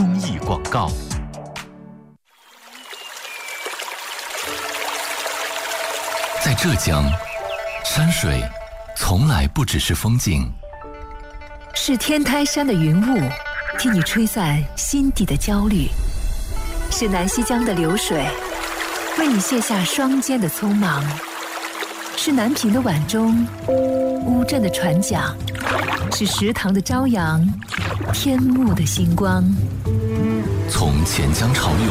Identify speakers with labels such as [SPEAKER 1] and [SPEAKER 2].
[SPEAKER 1] 公益广告。在浙江，山水从来不只是风景，
[SPEAKER 2] 是天台山的云雾替你吹散心底的焦虑，是南溪江的流水为你卸下双肩的匆忙，是南屏的晚钟乌镇的船桨，是石塘的朝阳天幕的星光。
[SPEAKER 1] 从钱江潮涌